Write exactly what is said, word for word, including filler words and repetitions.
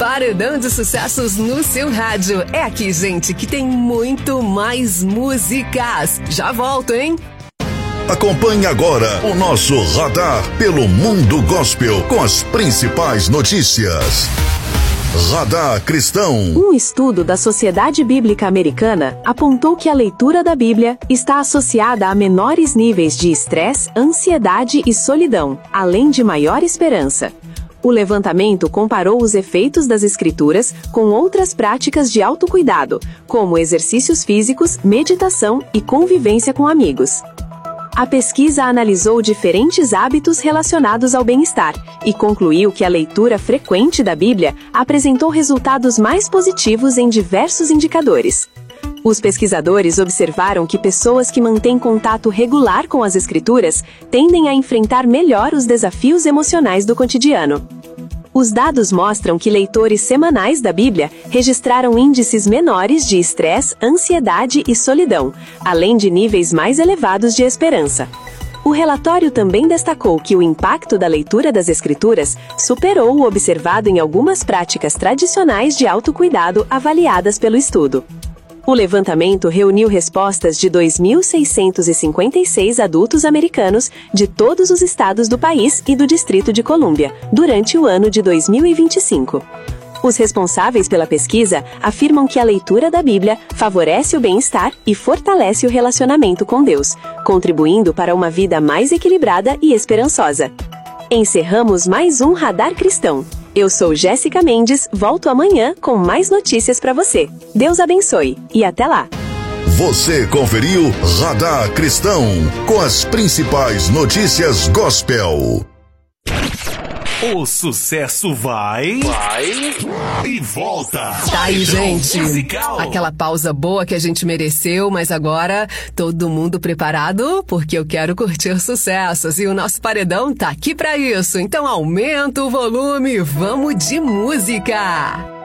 Paredão de Sucessos no seu rádio. É aqui, gente, que tem muito mais músicas. Já volto, hein? Acompanhe agora o nosso radar pelo Mundo Gospel com as principais notícias. Radar Cristão. Um estudo da Sociedade Bíblica Americana apontou que a leitura da Bíblia está associada a menores níveis de estresse, ansiedade e solidão, além de maior esperança. O levantamento comparou os efeitos das escrituras com outras práticas de autocuidado, como exercícios físicos, meditação e convivência com amigos. A pesquisa analisou diferentes hábitos relacionados ao bem-estar e concluiu que a leitura frequente da Bíblia apresentou resultados mais positivos em diversos indicadores. Os pesquisadores observaram que pessoas que mantêm contato regular com as Escrituras tendem a enfrentar melhor os desafios emocionais do cotidiano. Os dados mostram que leitores semanais da Bíblia registraram índices menores de estresse, ansiedade e solidão, além de níveis mais elevados de esperança. O relatório também destacou que o impacto da leitura das Escrituras superou o observado em algumas práticas tradicionais de autocuidado avaliadas pelo estudo. O levantamento reuniu respostas de dois mil seiscentos e cinquenta e seis adultos americanos de todos os estados do país e do Distrito de Colômbia, durante o ano de dois mil e vinte e cinco. Os responsáveis pela pesquisa afirmam que a leitura da Bíblia favorece o bem-estar e fortalece o relacionamento com Deus, contribuindo para uma vida mais equilibrada e esperançosa. Encerramos mais um Radar Cristão. Eu sou Jéssica Mendes, volto amanhã com mais notícias para você. Deus abençoe e até lá! Você conferiu Radar Cristão com as principais notícias gospel. O sucesso vai... Vai... E volta. Tá aí, gente. Musical. Aquela pausa boa que a gente mereceu, mas agora todo mundo preparado? Porque eu quero curtir sucessos e o nosso paredão tá aqui pra isso. Então aumenta o volume, vamos de música.